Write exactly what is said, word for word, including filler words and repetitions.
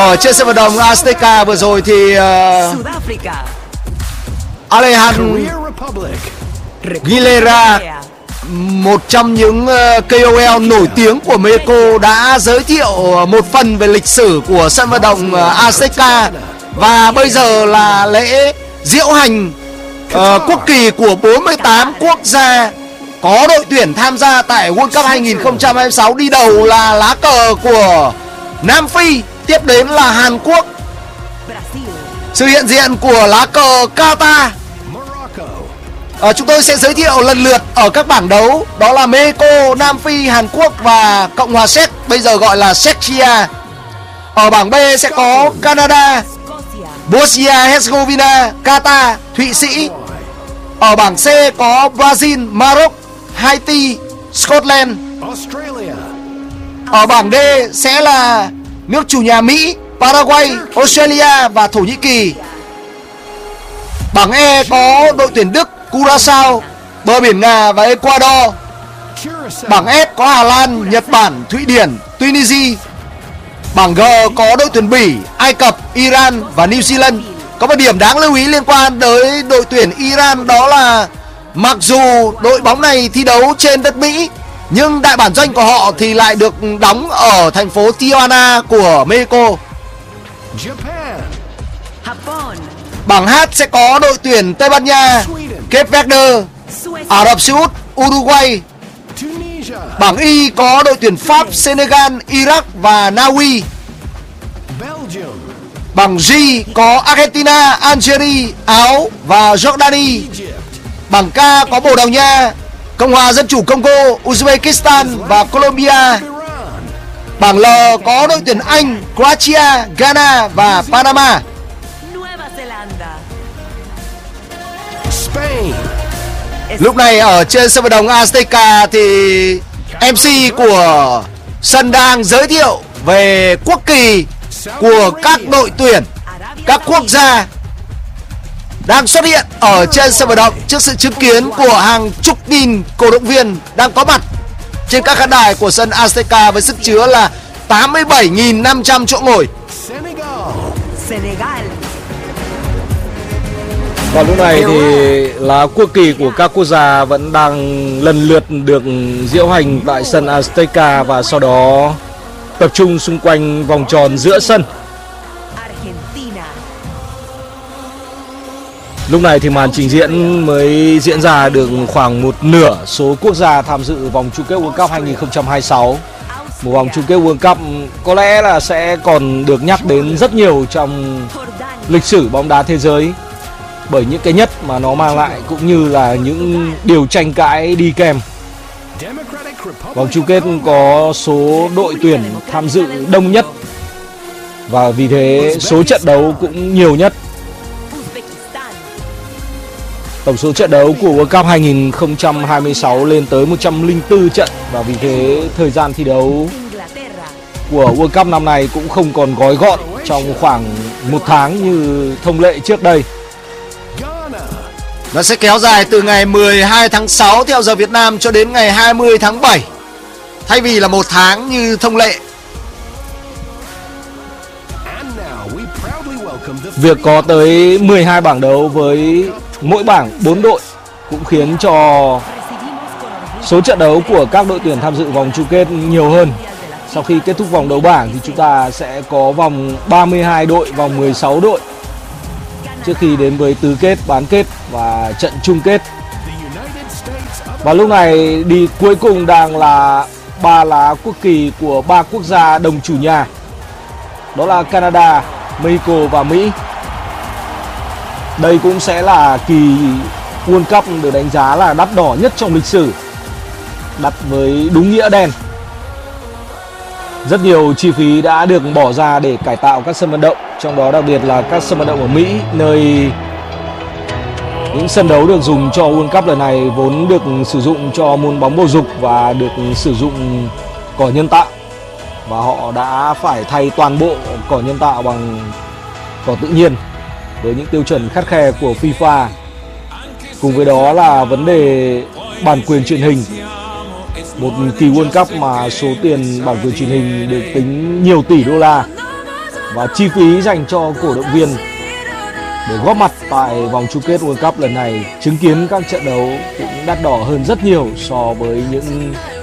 Ở trên sân vận động Azteca vừa rồi thì uh, Alejandro Aguilera, một trong những uh, ca o lờ nổi tiếng của Mexico, đã giới thiệu một phần về lịch sử của sân vận động uh, Azteca. Và bây giờ là lễ diễu hành uh, quốc kỳ của bốn mươi tám quốc gia có đội tuyển tham gia tại World Cup hai không hai sáu. Đi đầu là lá cờ của Nam Phi, tiếp đến là Hàn Quốc. Sự hiện diện của lá cờ Qatar. à, Chúng tôi sẽ giới thiệu lần lượt ở các bảng đấu. Đó là Mexico, Nam Phi, Hàn Quốc và Cộng hòa Séc, bây giờ gọi là Czechia. Ở bảng B sẽ có Canada, Bosnia Herzegovina, Qatar, Thụy Sĩ. Ở bảng C có Brazil, Maroc, Haiti, Scotland. Ở bảng D sẽ là nước chủ nhà Mỹ, Paraguay, Australia và Thổ Nhĩ Kỳ. Bảng E có đội tuyển Đức, Curaçao, bờ biển Nga và Ecuador. Bảng F có Hà Lan, Nhật Bản, Thụy Điển, Tunisia. Bảng G có đội tuyển Bỉ, Ai Cập, Iran và New Zealand. Có một điểm đáng lưu ý liên quan tới đội tuyển Iran, đó là mặc dù đội bóng này thi đấu trên đất Mỹ, nhưng đại bản doanh của họ thì lại được đóng ở thành phố Tijuana của Mexico. Bảng H sẽ có đội tuyển Tây Ban Nha, Cape Verde, Ả Rập Xê Út, Uruguay. Bảng Y có đội tuyển Pháp, Senegal, Iraq và Na Uy. Bảng G có Argentina, Algeria, Áo và Jordani. Bảng K có Bồ Đào Nha, Cộng hòa Dân chủ Congo, Uzbekistan và Colombia. Bảng L có đội tuyển Anh, Croatia, Ghana và Panama. Lúc này ở trên sân vận động Azteca thì em xê của sân đang giới thiệu về quốc kỳ của các đội tuyển, các quốc gia đang xuất hiện ở trên sân vận động trước sự chứng kiến của hàng chục nghìn cổ động viên đang có mặt trên các khán đài của sân Azteca với sức chứa là tám mươi bảy nghìn năm trăm chỗ ngồi. Còn lúc này thì là quốc kỳ của các quốc gia vẫn đang lần lượt được diễu hành tại sân Azteca và sau đó tập trung xung quanh vòng tròn giữa sân. Lúc này thì màn trình diễn mới diễn ra được khoảng một nửa số quốc gia tham dự vòng chung kết World Cup hai không hai sáu. Một vòng chung kết World Cup có lẽ là sẽ còn được nhắc đến rất nhiều trong lịch sử bóng đá thế giới, bởi những cái nhất mà nó mang lại cũng như là những điều tranh cãi đi kèm. Vòng chung kết có số đội tuyển tham dự đông nhất và vì thế số trận đấu cũng nhiều nhất. Tổng số trận đấu của World Cup hai không hai sáu lên tới một trăm lẻ bốn trận và vì thế thời gian thi đấu của World Cup năm nay cũng không còn gói gọn trong khoảng một tháng như thông lệ trước đây. Nó sẽ kéo dài từ ngày mười hai tháng sáu theo giờ Việt Nam cho đến ngày hai mươi tháng bảy, thay vì là một tháng như thông lệ. Việc có tới mười hai bảng đấu với mỗi bảng bốn đội cũng khiến cho số trận đấu của các đội tuyển tham dự vòng chung kết nhiều hơn. Sau khi kết thúc vòng đấu bảng thì chúng ta sẽ có vòng ba mươi hai đội, vòng mười sáu đội trước khi đến với tứ kết, bán kết và trận chung kết. Và lúc này đi cuối cùng đang là ba lá quốc kỳ của ba quốc gia đồng chủ nhà, đó là Canada, Mexico và Mỹ. Đây cũng sẽ là kỳ World Cup được đánh giá là đắt đỏ nhất trong lịch sử, đắt với đúng nghĩa đen. Rất nhiều chi phí đã được bỏ ra để cải tạo các sân vận động, trong đó đặc biệt là các sân vận động ở Mỹ, nơi những sân đấu được dùng cho World Cup lần này vốn được sử dụng cho môn bóng bầu dục và được sử dụng cỏ nhân tạo, và họ đã phải thay toàn bộ cỏ nhân tạo bằng cỏ tự nhiên với những tiêu chuẩn khắt khe của FIFA. Cùng với đó là vấn đề bản quyền truyền hình, một kỳ World Cup mà số tiền bản quyền truyền hình được tính nhiều tỷ đô la và chi phí dành cho cổ động viên để góp mặt tại vòng chung kết World Cup lần này chứng kiến các trận đấu cũng đắt đỏ hơn rất nhiều so với những